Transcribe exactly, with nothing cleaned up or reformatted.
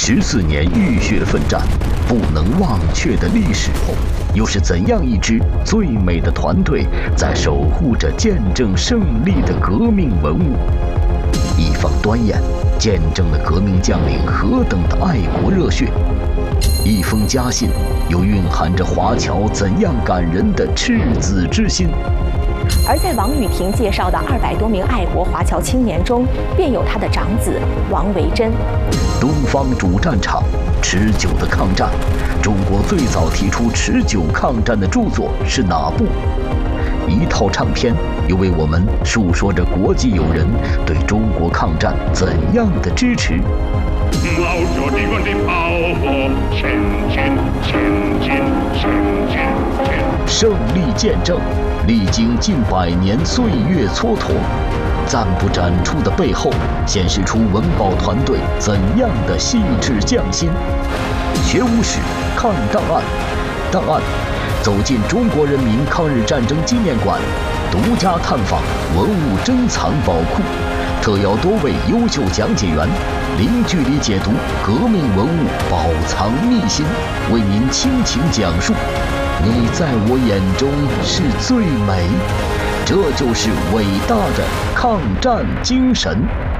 十四年浴血奋战，不能忘却的历史后，又是怎样一支最美的团队在守护着见证胜利的革命文物？一方端砚见证了革命将领何等的爱国热血，一封家信又蕴含着华侨怎样感人的赤子之心。 而在王雨婷介绍的二百多名爱国华侨青年中，便有他的长子王维珍。 东方主战场，持久的抗战。中国最早提出持久抗战的著作是哪部？一套唱片又为我们述说着国际友人对中国抗战怎样的支持。 冒着敌quân的炮火，前进，前进，前进，前进。 胜利见证，历经近百年岁月蹉跎，暂不展出的背后，显示出文保团队怎样的细致匠心。学无史，看档案，档案走进中国人民抗日战争纪念馆，独家探访文物珍藏宝库，特邀多位优秀讲解员，零距离解读革命文物宝藏秘辛，为您倾情讲述。你在我眼中是最美，这就是伟大的抗战精神。